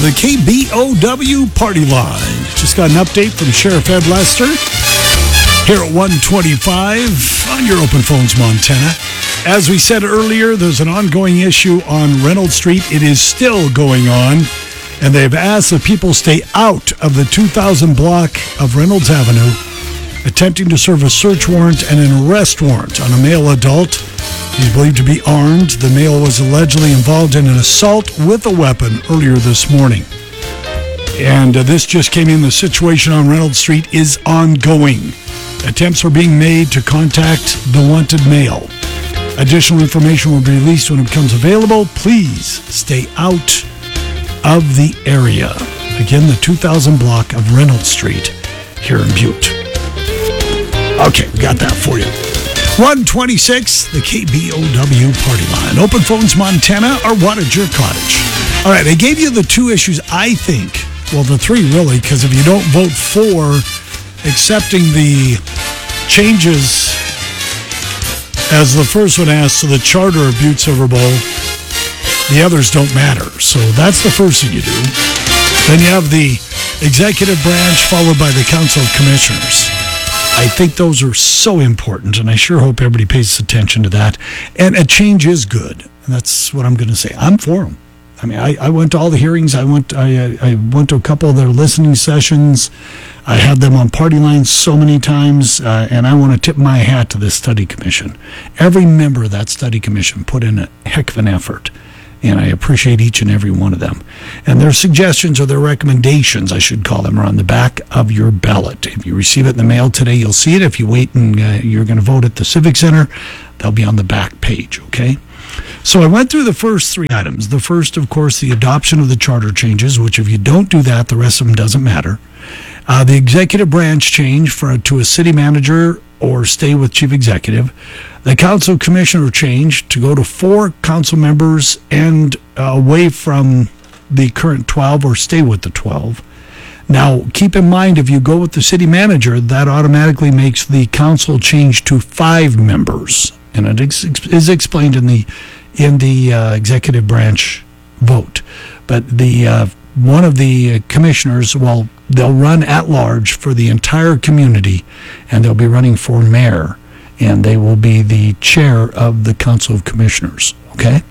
the KBOW party line. Just got an update from Sheriff Ed Lester here at 125 on your Open Phones Montana. As we said earlier, there's an ongoing issue on Reynolds Street. It is still going on, and they've asked that people stay out of the 2000 block of Reynolds Avenue, attempting to serve a search warrant and an arrest warrant on a male adult. He's believed to be armed. The male was allegedly involved in an assault with a weapon earlier this morning. And this just came in. The situation on Reynolds Street is ongoing. Attempts are being made to contact the wanted male. Additional information will be released when it becomes available. Please stay out of the area. Again, the 2000 block of Reynolds Street here in Butte. Okay, we got that for you. 126, the KBOW party line. Open Phones Montana or what at your cottage? All right, I gave you the two issues, I think. Well, the three, really, because if you don't vote for accepting the changes, as the first one asks, to the charter of Butte Silver Bowl, the others don't matter. So that's the first thing you do. Then you have the executive branch followed by the Council of Commissioners. I think those are so important, and I sure hope everybody pays attention to that. And a change is good. And that's what I'm going to say. I'm for them. I mean, I went to all the hearings. I went to a couple of their listening sessions. I had them on party lines so many times, and I want to tip my hat to this study commission. Every member of that study commission put in a heck of an effort, and I appreciate each and every one of them. And their suggestions or their recommendations, I should call them, are on the back of your ballot. If you receive it in the mail today, you'll see it. If you wait and you're going to vote at the Civic Center, they'll be on the back page, okay? So I went through the first three items. The first, of course, the adoption of the charter changes, which if you don't do that, the rest of them doesn't matter. The executive branch change to a city manager or stay with chief executive. The council commissioner change to go to 4 council members and away from the current 12 or stay with the 12. Now, keep in mind, if you go with the city manager, that automatically makes the council change to 5 members. And it is explained in the executive branch vote. But the one of the commissioners, well, they'll run at large for the entire community, and they'll be running for mayor, and they will be the chair of the Council of Commissioners, okay?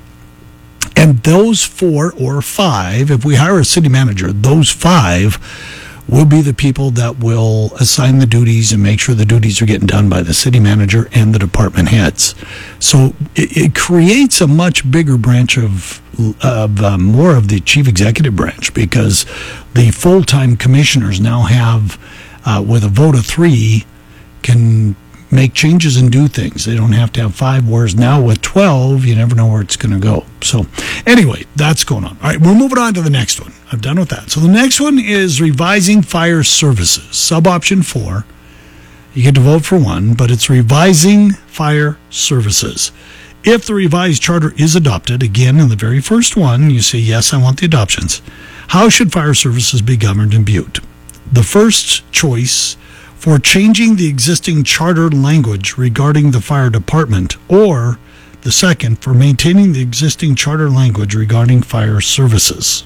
And those 4 or 5, if we hire a city manager, those 5 will be the people that will assign the duties and make sure the duties are getting done by the city manager and the department heads. So it creates a much bigger branch of more of the chief executive branch, because the full-time commissioners now have, with a vote of 3, can make changes and do things. They don't have to have 5, whereas now with 12, you never know where it's going to go. So anyway, that's going on. All right, we're moving on to the next one. I'm done with that. So the next one is revising fire services. Sub-option 4. You get to vote for one, but it's revising fire services. If the revised charter is adopted, again, in the very first one, you say, yes, I want the adoptions. How should fire services be governed in Butte? The first choice for changing the existing charter language regarding the fire department, or the second for maintaining the existing charter language regarding fire services.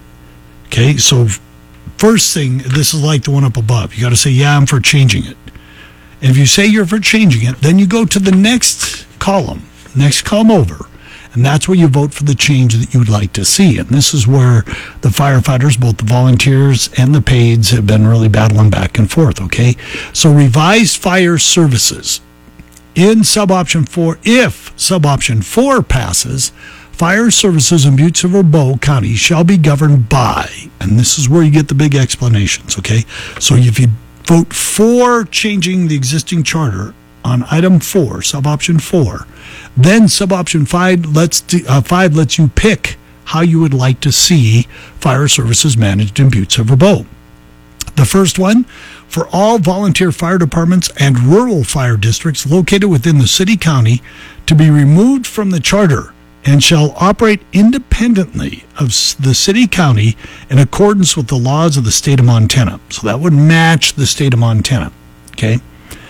Okay, so first thing, this is like the one up above. You got to say, yeah, I'm for changing it. And if you say you're for changing it, then you go to the next column over, and that's where you vote for the change that you would like to see. And this is where the firefighters, both the volunteers and the paids, have been really battling back and forth, okay? So revised fire services. In sub-option 4, if sub-option 4 passes, fire services in Butte Silver Bow County shall be governed by, and this is where you get the big explanations, okay? So if you vote for changing the existing charter on item 4, sub-option 4, then sub-option 5 lets you pick how you would like to see fire services managed in Butte Silver Bow. The first one, for all volunteer fire departments and rural fire districts located within the city county to be removed from the charter and shall operate independently of the city county in accordance with the laws of the state of Montana. So that would match the state of Montana, okay?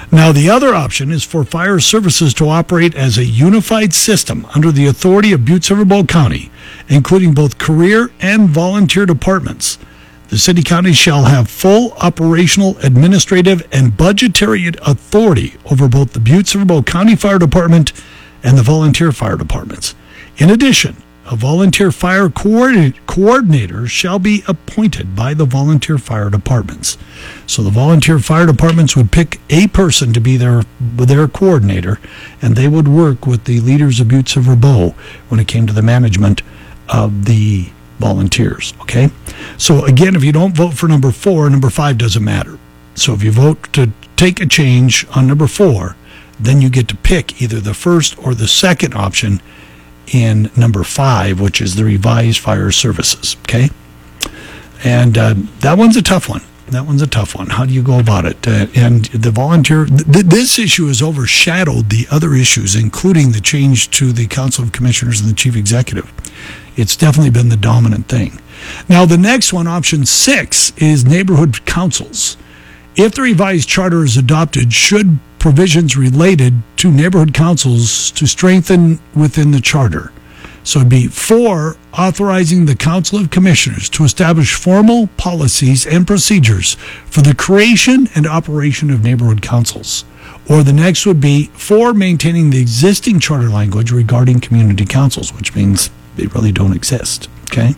Now, the other option is for fire services to operate as a unified system under the authority of Butte-Silver Bow County, including both career and volunteer departments. The city county shall have full operational, administrative, and budgetary authority over both the Butte-Silver Bow County Fire Department and the volunteer fire departments. In addition, a volunteer fire coordinator shall be appointed by the volunteer fire departments. So the volunteer fire departments would pick a person to be their coordinator, and they would work with the leaders of Butte-Silver Bow when it came to the management of the volunteers, okay? So again, if you don't vote for number 4, number 5 doesn't matter. So if you vote to take a change on number 4, then you get to pick either the first or the second option in number 5, which is the revised fire services, okay? And that one's a tough one. How do you go about it? And the volunteer, this issue has overshadowed the other issues, including the change to the Council of Commissioners and the Chief Executive. It's definitely been the dominant thing. Now, the next one, option 6, is neighborhood councils. If the revised charter is adopted, should provisions related to neighborhood councils to strengthen within the charter. So it'd be 4, authorizing the Council of Commissioners to establish formal policies and procedures for the creation and operation of neighborhood councils. Or the next would be 4, maintaining the existing charter language regarding community councils, which means they really don't exist, okay?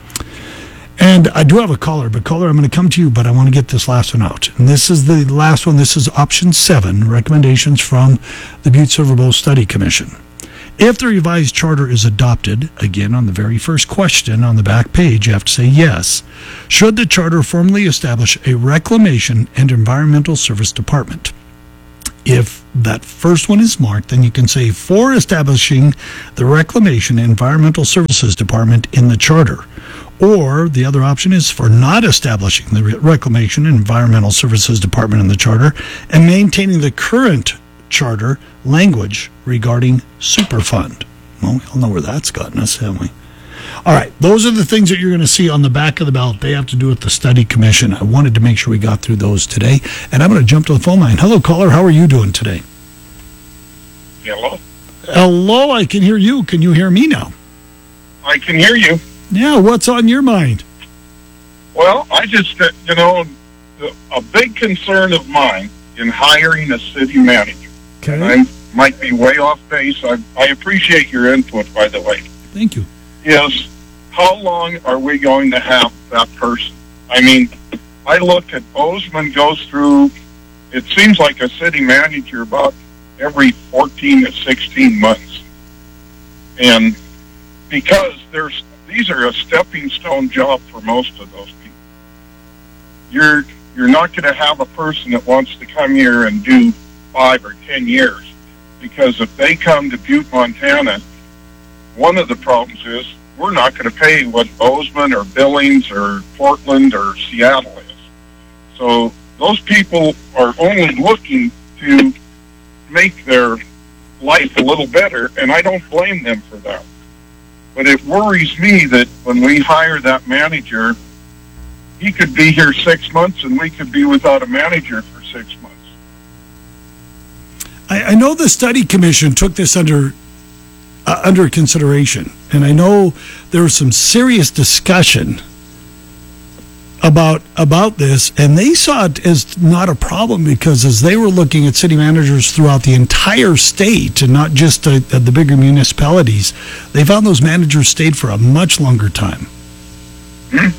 And I do have a caller, but caller, I'm going to come to you, but I want to get this last one out. And this is the last one. This is option 7, recommendations from the Butte-Silver Bow Study Commission. If the revised charter is adopted, again, on the very first question on the back page, you have to say yes. Should the charter formally establish a reclamation and environmental service department? If that first one is marked, then you can say for establishing the Reclamation and Environmental Services Department in the charter. Or the other option is for not establishing the Reclamation and Environmental Services Department in the charter and maintaining the current charter language regarding Superfund. Well, we all know where that's gotten us, haven't we? All right, those are the things that you're going to see on the back of the ballot. They have to do with the study commission. I wanted to make sure we got through those today. And I'm going to jump to the phone line. Hello, caller. How are you doing today? Hello? Hello, I can hear you. Can you hear me now? I can hear you. Yeah, what's on your mind? Well, I just, a big concern of mine in hiring a city manager. Okay. And I might be way off base. I appreciate your input, by the way. Thank you. Is how long are we going to have that person? I mean, I look at Bozeman goes through, it seems like a city manager about every 14 to 16 months. And because these are a stepping stone job for most of those people. You're not going to have a person that wants to come here and do 5 or 10 years. Because if they come to Butte, Montana, one of the problems is we're not going to pay what Bozeman or Billings or Portland or Seattle is. So those people are only looking to make their life a little better, and I don't blame them for that. But it worries me that when we hire that manager, he could be here 6 months and we could be without a manager for 6 months. I know the study commission took this under consideration, and I know there was some serious discussion about this, and they saw it as not a problem because as they were looking at city managers throughout the entire state and not just the bigger municipalities, they found those managers stayed for a much longer time. Hmm.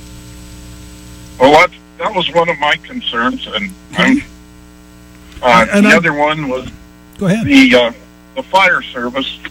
Well, that was one of my concerns, and the other one was go ahead. The fire service.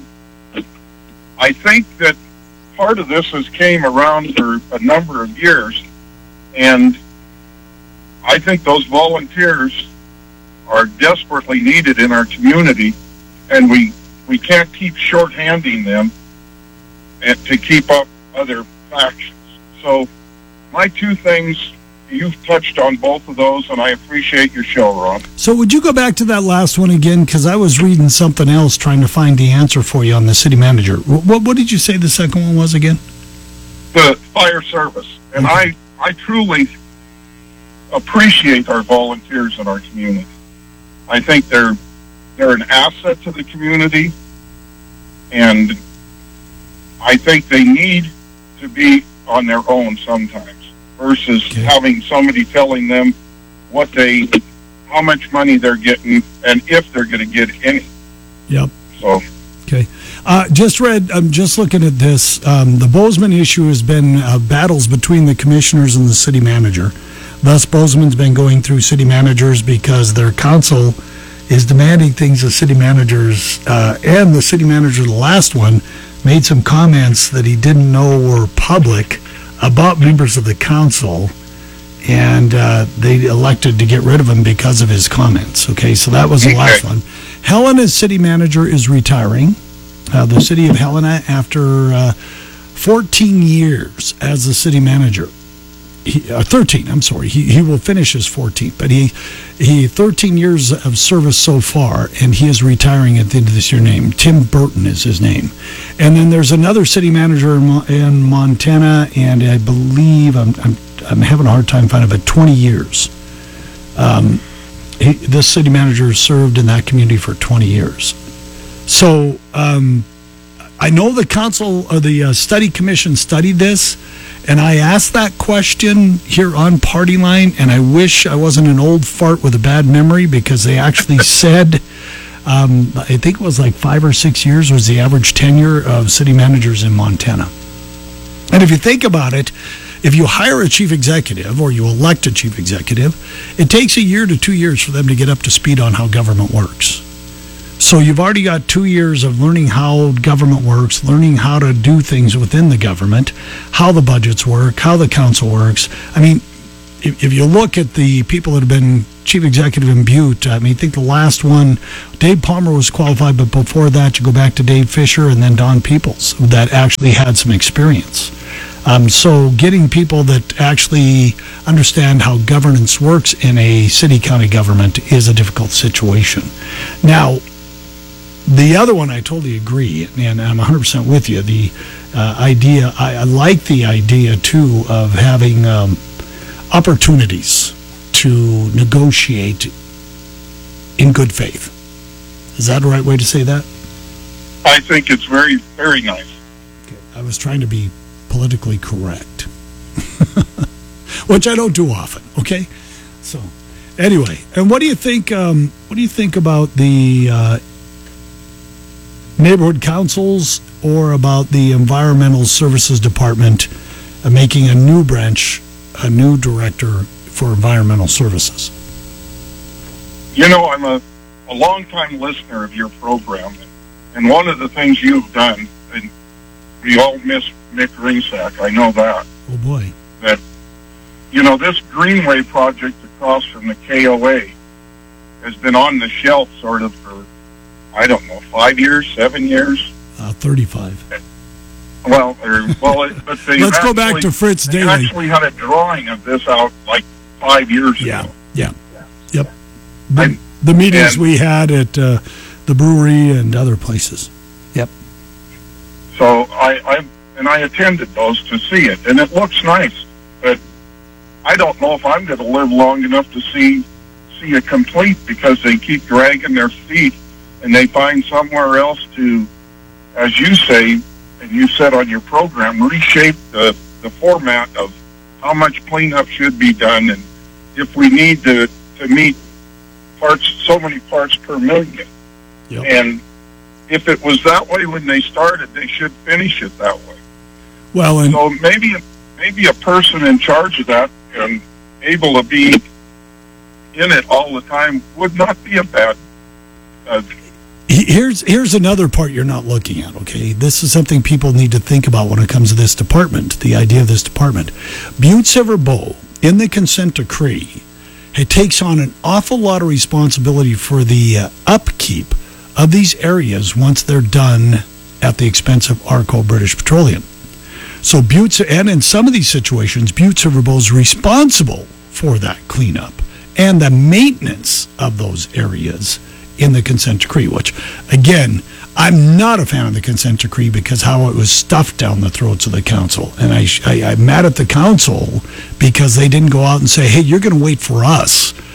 I think that part of this has came around for a number of years, and I think those volunteers are desperately needed in our community, and we can't keep shorthanding them and to keep up other factions. So my two things, you've touched on both of those, and I appreciate your show, Ron. So would you go back to that last one again? Because I was reading something else trying to find the answer for you on the city manager. What did you say the second one was again? The fire service. And I truly appreciate our volunteers in our community. I think they're an asset to the community, and I think they need to be on their own sometimes versus having somebody telling them how much money they're getting and if they're going to get any. Yep. So. Okay. I'm just looking at this. The Bozeman issue has been battles between the commissioners and the city manager. Thus, Bozeman's been going through city managers because their council is demanding things of city managers, and the city manager, the last one, made some comments that he didn't know were public about members of the council, and they elected to get rid of him because of his comments. Okay, so that was the last one. Helena's city manager is retiring. The city of Helena, after 14 years as the city manager, 13, I'm sorry, he will finish his 14th, but he 13 years of service so far, and he is retiring at the end of this year. Tim Burton is his name. And then there's another city manager in Montana, and I believe, I'm having a hard time finding, but 20 years. This city manager served in that community for 20 years. So I know the council or the study commission studied this, and I asked that question here on Party Line, and I wish I wasn't an old fart with a bad memory, because they actually said, I think it was like 5 or 6 years was the average tenure of city managers in Montana. And if you think about it, if you hire a chief executive or you elect a chief executive, it takes 1 year to 2 years for them to get up to speed on how government works. So you've already got 2 years of learning how government works, learning how to do things within the government, how the budgets work, how the council works. I mean, if you look at the people that have been chief executive in Butte, I mean, I think the last one, Dave Palmer was qualified, but before that, you go back to Dave Fisher and then Don Peoples that actually had some experience. So getting people that actually understand how governance works in a city-county government is a difficult situation. Now, the other one, I totally agree, and I'm 100% with you. The idea, I like the idea, too, of having opportunities to negotiate in good faith. Is that the right way to say that? I think it's very, very nice. Okay. I was trying to be politically correct, which I don't do often, okay? So, anyway, and what do you think about the neighborhood councils, or about the environmental services department making a new branch, a new director for environmental services? You know, I'm a long-time listener of your program, and one of the things you've done, and we all miss Mick Ringsack, I know that. Oh, boy. That, you know, this Greenway project across from the KOA has been on the shelf sort of for, I don't know, 5 years, 7 years? 35. Well, but they let's go back to Fritz Daly. They actually had a drawing of this out like 5 years ago. Yeah. Yep. The meetings we had at the brewery and other places. Yep. So I attended those to see it, and it looks nice, but I don't know if I'm going to live long enough to see it complete, because they keep dragging their feet, and they find somewhere else to, as you say, and you said on your program, reshape the format of how much cleanup should be done, and if we need to meet so many parts per million. Yep. And if it was that way when they started, they should finish it that way. Well, and so maybe a person in charge of that and able to be in it all the time would not be a bad. Here's another part you're not looking at, okay? This is something people need to think about when it comes to this department, the idea of this department. Butte Silver Bow, in the consent decree, it takes on an awful lot of responsibility for the upkeep of these areas once they're done at the expense of ARCO British Petroleum. So Butte, and in some of these situations, Butte Silver Bow is responsible for that cleanup and the maintenance of those areas in the consent decree, which, again, I'm not a fan of the consent decree because how it was stuffed down the throats of the council. And I'm mad at the council because they didn't go out and say, hey, you're going to wait for us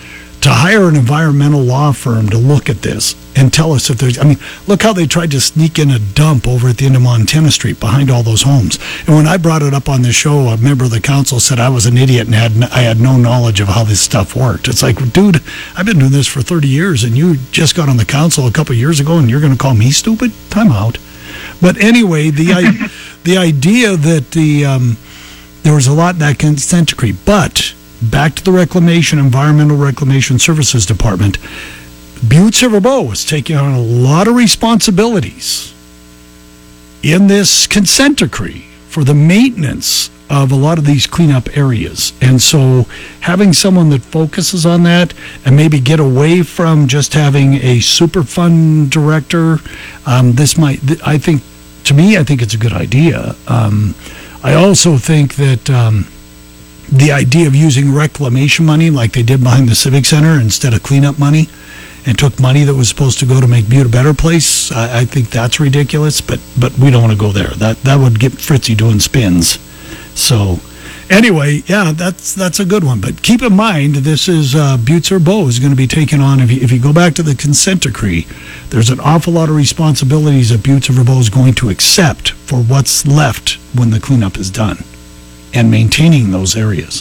to hire an environmental law firm to look at this and tell us if there's, look how they tried to sneak in a dump over at the end of Montana Street behind all those homes. And when I brought it up on the show, a member of the council said I was an idiot and I had no knowledge of how this stuff worked. It's like, dude, I've been doing this for 30 years and you just got on the council a couple of years ago and you're going to call me stupid? Time out. But anyway, the idea that there was a lot in that consent decree, but back to the Environmental Reclamation Services Department, Butte-Silver-Bow was taking on a lot of responsibilities in this consent decree for the maintenance of a lot of these cleanup areas. And so having someone that focuses on that and maybe get away from just having a Superfund director, I think it's a good idea. I also think that the idea of using reclamation money like they did behind the Civic Center instead of cleanup money and took money that was supposed to go to make Butte a better place, I think that's ridiculous, but we don't want to go there. That would get Fritzy doing spins. So anyway, yeah, that's a good one. But keep in mind, this is Butte-Silver-Bow is going to be taken on. If you go back to the consent decree, there's an awful lot of responsibilities that Butte-Silver-Bow is going to accept for what's left when the cleanup is done and maintaining those areas.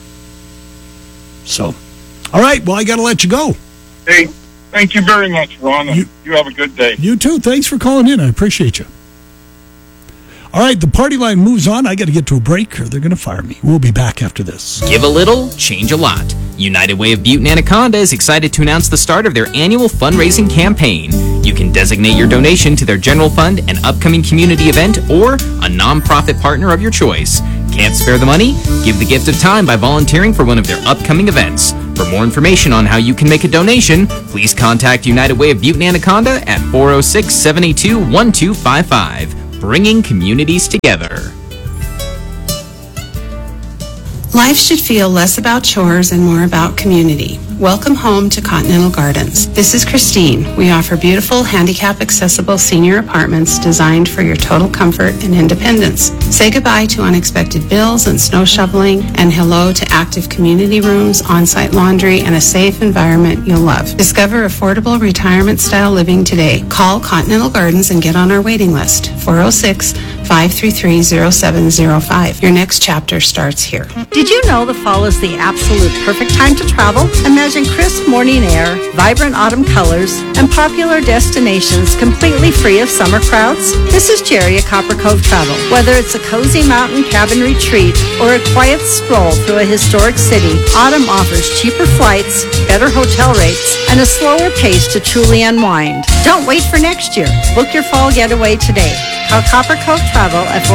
So, all right, well, I got to let you go. Hey, thank you very much, Ron. You have a good day. You too. Thanks for calling in. I appreciate you. All right, the party line moves on. I got to get to a break or they're going to fire me. We'll be back after this. Give a little, change a lot. United Way of Butte and Anaconda is excited to announce the start of their annual fundraising campaign. You can designate your donation to their general fund, an upcoming community event, or a nonprofit partner of your choice. Can't spare the money? Give the gift of time by volunteering for one of their upcoming events. For more information on how you can make a donation, please contact United Way of Butte and Anaconda at 406-782-1255. Bringing communities together. Life should feel less about chores and more about community. Welcome home to Continental Gardens. This is Christine. We offer beautiful, handicap-accessible senior apartments designed for your total comfort and independence. Say goodbye to unexpected bills and snow shoveling, and hello to active community rooms, on-site laundry, and a safe environment you'll love. Discover affordable retirement-style living today. Call Continental Gardens and get on our waiting list, 406-533-0705. Your next chapter starts here. Did you know the fall is the absolute perfect time to travel? Imagine crisp morning air, vibrant autumn colors, and popular destinations completely free of summer crowds? This is Jerry at Copper Cove Travel. Whether it's a cozy mountain cabin retreat or a quiet stroll through a historic city, autumn offers cheaper flights, better hotel rates, and a slower pace to truly unwind. Don't wait for next year. Book your fall getaway today. Call Copper Cove Travel at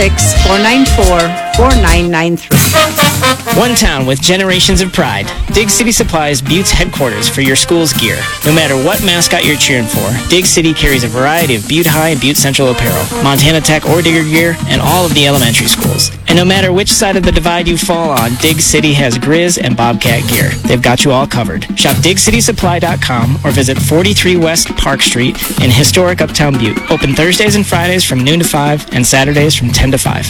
406-494-4993. One town with generations of pride. Dig City supplies Butte's headquarters for your school's gear. No matter what mascot you're cheering for, Dig City carries a variety of Butte High and Butte Central apparel, Montana Tech or Digger gear, and all of the elementary schools. And no matter which side of the divide you fall on, Dig City has Grizz and Bobcat gear. They've got you all covered. Shop DigCitySupply.com or visit 43 West Park Street in historic Uptown Butte. Open Thursdays and Fridays from noon to 5 and Saturdays from 10 to 5.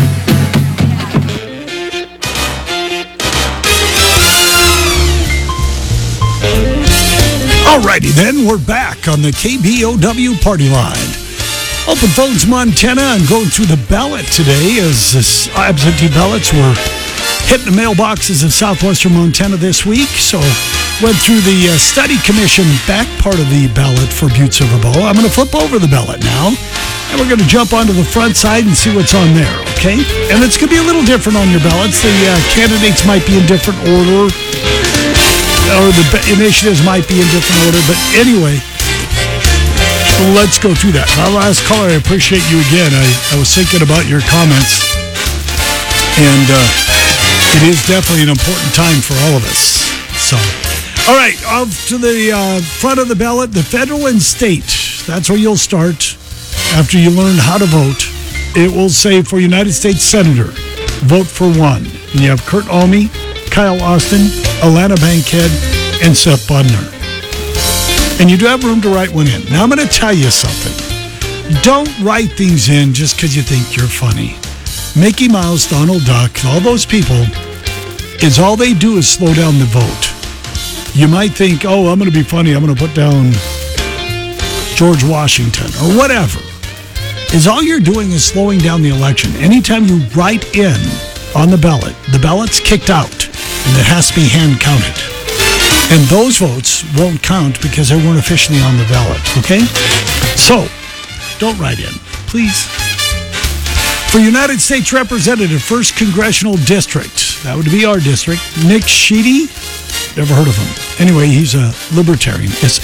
Alrighty then, we're back on the KBOW party line. Open Phones Montana, and going through the ballot today as this absentee ballots were hitting the mailboxes of southwestern Montana this week. So went through the study commission back part of the ballot for Butte-Silver-Bow. I'm going to flip over the ballot now, and we're going to jump onto the front side and see what's on there, okay? And it's going to be a little different on your ballots. The candidates might be in different order, or the initiatives might be in different order, but anyway, let's go through that. Our last caller, I appreciate you again. I was thinking about your comments, and it is definitely an important time for all of us. So, all right, off to the front of the ballot, the federal and state. That's where you'll start after you learn how to vote. It will say for United States Senator, vote for one. And you have Kurt Alme, Kyle Austin, Alana Bankhead, and Seth Budner. And you do have room to write one in. Now I'm going to tell you something. Don't write things in just because you think you're funny. Mickey Mouse, Donald Duck, all those people, all they do is slow down the vote. You might think, oh, I'm going to be funny. I'm going to put down George Washington or whatever. Is all you're doing is slowing down the election. Anytime you write in on the ballot's kicked out, and it has to be hand counted. And those votes won't count because they weren't officially on the ballot, okay? So, don't write in, please. For United States Representative, 1st Congressional District, that would be our district, Nick Sheedy. Never heard of him. Anyway, he's a libertarian. It's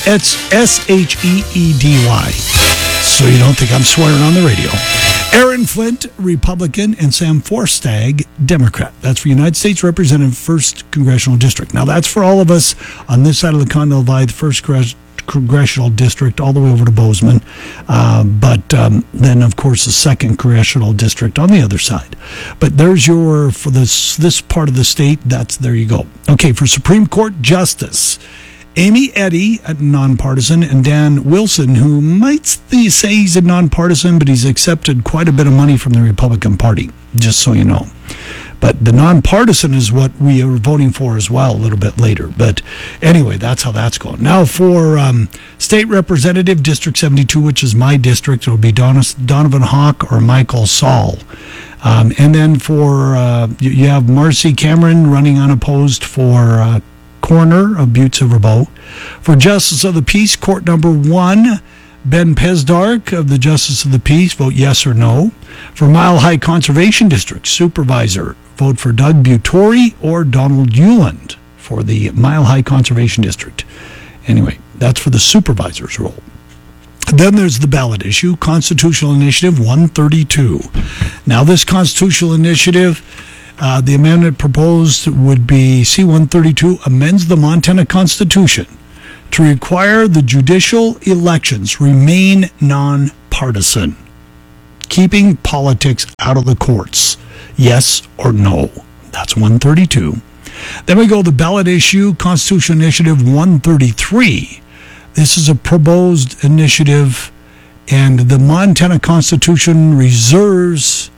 S-H-E-E-D-Y. So you don't think I'm swearing on the radio. Aaron Flint, Republican, and Sam Forstag, Democrat. That's for United States Representative, 1st Congressional District. Now, that's for all of us on this side of the Continental Divide, the 1st Congressional District, all the way over to Bozeman. But then, of course, the 2nd Congressional District on the other side. But there's your, for this part of the state, there you go. Okay, for Supreme Court Justice, Amy Eddy, a nonpartisan, and Dan Wilson, who might say he's a nonpartisan, but he's accepted quite a bit of money from the Republican Party, just so you know. But the nonpartisan is what we are voting for as well a little bit later. But anyway, that's how that's going. Now for State Representative, District 72, which is my district, it will be Donovan Hawk or Michael Saul. And then for, you have Marcy Cameron running unopposed for Coroner of Butte Silver Bow. For Justice of the Peace, Court Number 1, Ben Pesdark of the Justice of the Peace, vote yes or no. For Mile High Conservation District, Supervisor, vote for Doug Butori or Donald Euland for the Mile High Conservation District. Anyway, that's for the supervisor's role. Then there's the ballot issue, Constitutional Initiative 132. Now, this constitutional initiative, the amendment proposed would be C-132 amends the Montana Constitution to require the judicial elections remain nonpartisan, keeping politics out of the courts. Yes or no? That's 132. Then we go to the ballot issue, Constitutional Initiative 133. This is a proposed initiative, and the Montana Constitution reserves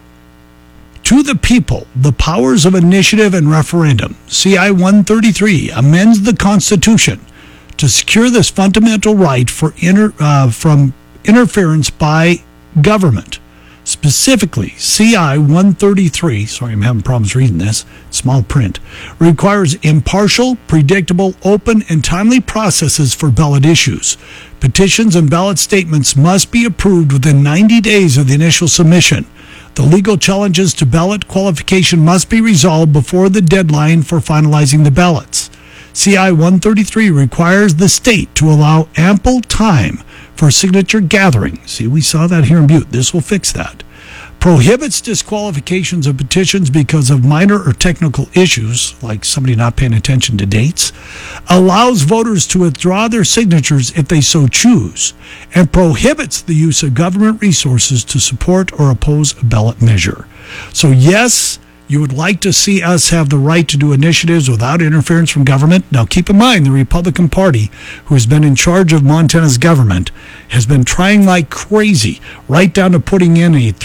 to the people the powers of initiative and referendum. CI 133 amends the Constitution to secure this fundamental right from interference by government. Specifically, CI 133, sorry, I'm having problems reading this, small print, requires impartial, predictable, open, and timely processes for ballot issues. Petitions and ballot statements must be approved within 90 days of the initial submission. The legal challenges to ballot qualification must be resolved before the deadline for finalizing the ballots. CI 133 requires the state to allow ample time for signature gathering. See, we saw that here in Butte. This will fix that. Prohibits disqualifications of petitions because of minor or technical issues, like somebody not paying attention to dates. Allows voters to withdraw their signatures if they so choose. And prohibits the use of government resources to support or oppose a ballot measure. So yes, you would like to see us have the right to do initiatives without interference from government. Now, keep in mind, the Republican Party, who has been in charge of Montana's government, has been trying like crazy, right down to putting in a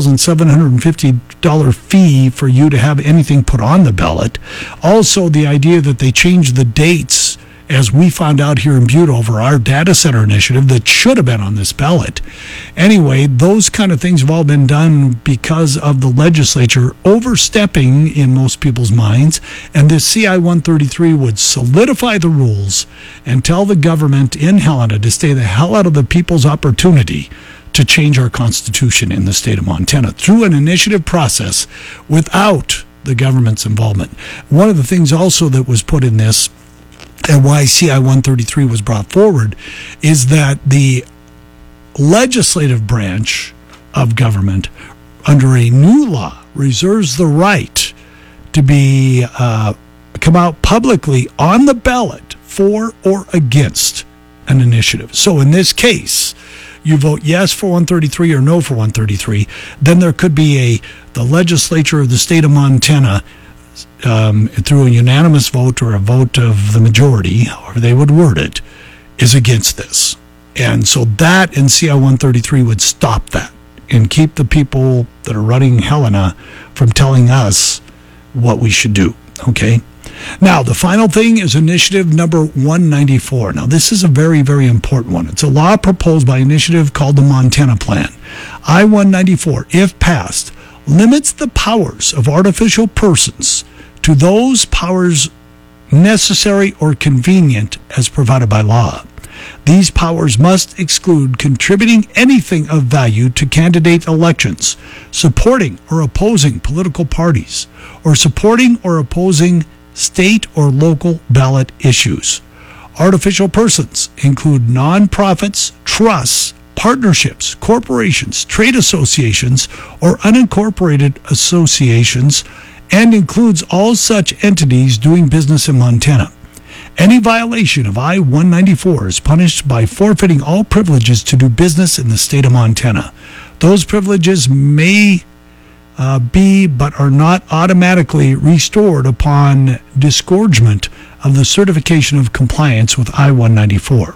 $3,750 fee for you to have anything put on the ballot. Also, the idea that they changed the dates, as we found out here in Butte over our data center initiative that should have been on this ballot. Anyway, those kind of things have all been done because of the legislature overstepping in most people's minds, and this CI 133 would solidify the rules and tell the government in Helena to stay the hell out of the people's opportunity to change our Constitution in the state of Montana through an initiative process without the government's involvement. One of the things also that was put in this, and why CI 133 was brought forward, is that the legislative branch of government, under a new law, reserves the right to be come out publicly on the ballot for or against an initiative. So in this case, you vote yes for 133 or no for 133, then there could be the legislature of the state of Montana, through a unanimous vote or a vote of the majority, however they would word it, is against this. And so that in CI 133 would stop that and keep the people that are running Helena from telling us what we should do, okay? Now, the final thing is initiative number 194. Now, this is a very, very important one. It's a law proposed by initiative called the Montana Plan. I-194, if passed, limits the powers of artificial persons to those powers necessary or convenient as provided by law. These powers must exclude contributing anything of value to candidate elections, supporting or opposing political parties, or supporting or opposing state or local ballot issues. Artificial persons include nonprofits, trusts, partnerships, corporations, trade associations, or unincorporated associations, and includes all such entities doing business in Montana. Any violation of I-194 is punished by forfeiting all privileges to do business in the state of Montana. Those privileges may be, but are not automatically restored upon disgorgement of the certification of compliance with I-194.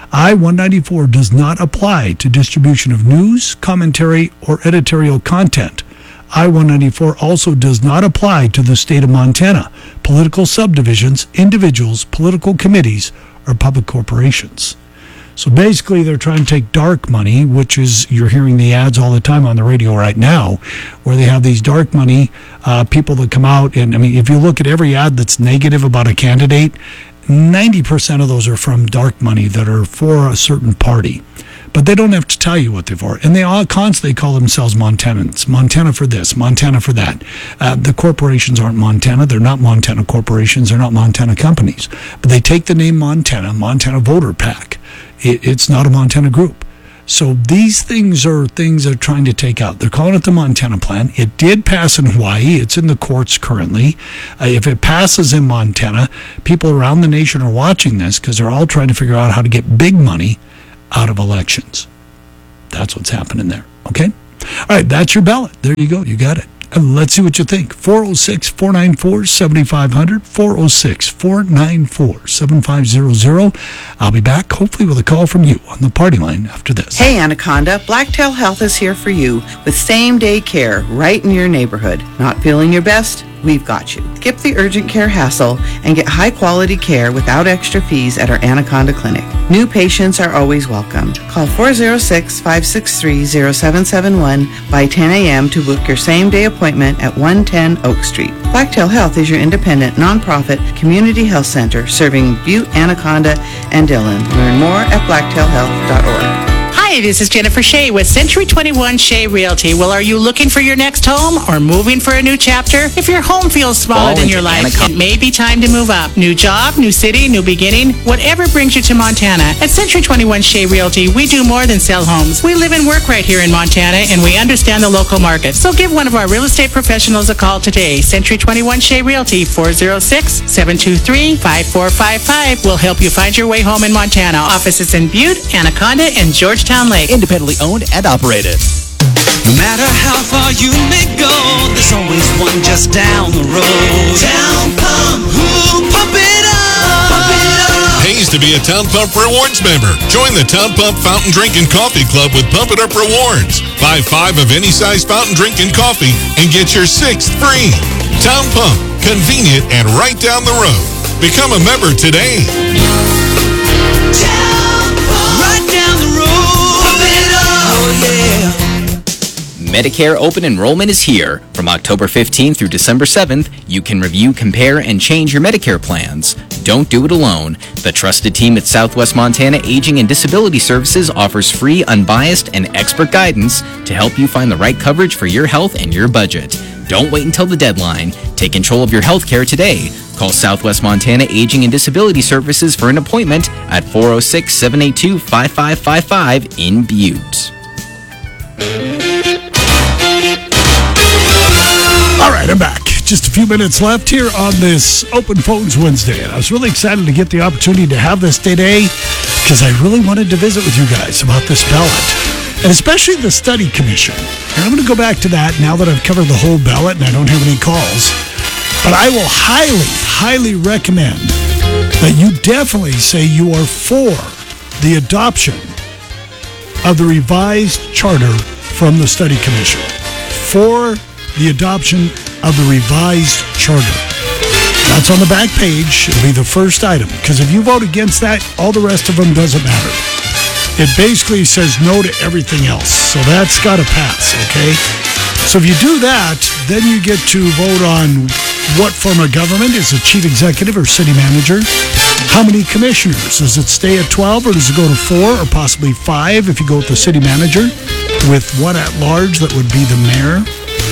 I-194 does not apply to distribution of news, commentary, or editorial content. I-194 also does not apply to the state of Montana, political subdivisions, individuals, political committees, or public corporations. So basically, they're trying to take dark money, which is, you're hearing the ads all the time on the radio right now, where they have these dark money people that come out. And I mean, if you look at every ad that's negative about a candidate, 90% of those are from dark money that are for a certain party. But they don't have to tell you what they're for. And they all constantly call themselves Montanans. Montana for this, Montana for that. The corporations aren't Montana. They're not Montana corporations. They're not Montana companies. But they take the name Montana, Montana Voter PAC. It's not a Montana group. So these things are things they're trying to take out. They're calling it the Montana Plan. It did pass in Hawaii. It's in the courts currently. If it passes in Montana, people around the nation are watching this because they're all trying to figure out how to get big money out of elections. That's what's happening there. Okay? All right, that's your ballot. There you go. You got it. Let's see what you think. 406-494-7500, 406-494-7500. I'll be back, hopefully, with a call from you on the party line after this. Hey, Anaconda, Blacktail Health is here for you with same-day care right in your neighborhood. Not feeling your best? We've got you. Skip the urgent care hassle and get high-quality care without extra fees at our Anaconda Clinic. New patients are always welcome. Call 406-563-0771 by 10 a.m. to book your same-day appointment at 110 Oak Street. Blacktail Health is your independent, nonprofit community health center serving Butte, Anaconda, and Dillon. Learn more at blacktailhealth.org. Hi, this is Jennifer Shea with Century 21 Shea Realty. Well, are you looking for your next home or moving for a new chapter? If your home feels smaller than your life, it may be time to move up. New job, new city, new beginning, whatever brings you to Montana. At Century 21 Shea Realty, we do more than sell homes. We live and work right here in Montana, and we understand the local market. So give one of our real estate professionals a call today. Century 21 Shea Realty, 406-723-5455. We'll help you find your way home in Montana. Offices in Butte, Anaconda, and Georgetown Lake. Independently owned and operated. No matter how far you may go, there's always one just down the road. Town Pump, who pump it up, pump it up. Pays to be a Town Pump Rewards member. Join the Town Pump Fountain Drink and Coffee Club with Pump It Up Rewards. Buy 5 of any size fountain drink and coffee and get your 6th free. Town Pump, convenient and right down the road. Become a member today. Town Pump, right down the road. Yeah. Medicare open enrollment is here. From October 15th through December 7th, you can review, compare, and change your Medicare plans. Don't do it alone. The trusted team at Southwest Montana Aging and Disability Services offers free, unbiased, and expert guidance to help you find the right coverage for your health and your budget. Don't wait until the deadline. Take control of your health care today. Call Southwest Montana Aging and Disability Services for an appointment at 406-782-5555 in Butte. All right, I'm back. Just a few minutes left here on this Open Phones Wednesday. And I was really excited to get the opportunity to have this today because I really wanted to visit with you guys about this ballot, and especially the study commission. And I'm going to go back to that now that I've covered the whole ballot and I don't have any calls. But I will highly, highly recommend that you definitely say you are for the adoption of the revised charter from the study commission. For the adoption of the revised charter. That's on the back page. It'll be the first item. Because if you vote against that, all the rest of them doesn't matter. It basically says no to everything else. So that's got to pass, okay? So if you do that, then you get to vote on what form of government is a chief executive or city manager. How many commissioners? Does it stay at 12 or does it go to 4 or possibly 5 if you go with the city manager with one at large that would be the mayor?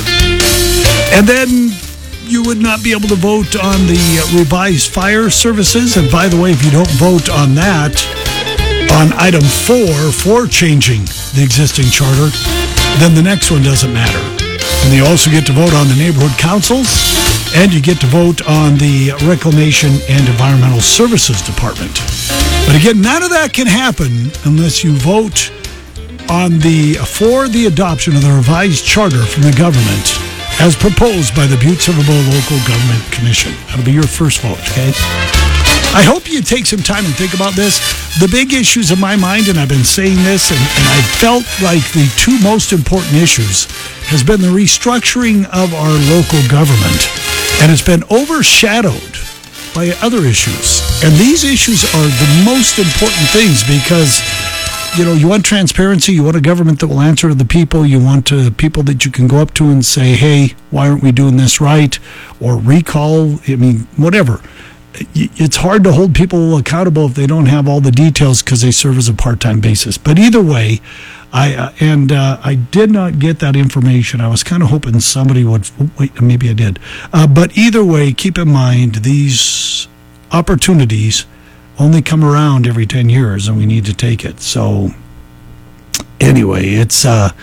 And then you would not be able to vote on the revised fire services. And by the way, if you don't vote on that, on item 4 for changing the existing charter, then the next one doesn't matter. And you also get to vote on the neighborhood councils, and you get to vote on the Reclamation and Environmental Services Department. But again, none of that can happen unless you vote on for the adoption of the revised charter from the government as proposed by the Butte Silverbow Local Government Commission. That'll be your first vote, okay? I hope you take some time and think about this. The big issues in my mind, and I've been saying this, and I felt like the two most important issues has been the restructuring of our local government, and it's been overshadowed by other issues. And these issues are the most important things because, you know, you want transparency, you want a government that will answer to the people, you want people that you can go up to and say, hey, why aren't we doing this right? Or recall, I mean, whatever. It's hard to hold people accountable if they don't have all the details because they serve as a part-time basis. But either way, I did not get that information. I was kind of hoping somebody would. Wait, maybe I did. But either way, keep in mind these opportunities only come around every 10 years, and we need to take it. So anyway, it's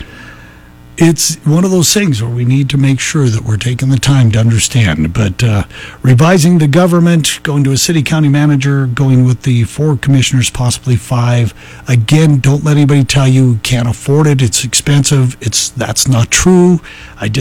one of those things where we need to make sure that we're taking the time to understand. But revising the government, going to a city county manager, going with the 4 commissioners, possibly 5. Again, don't let anybody tell you can't afford it. It's expensive. That's not true. I did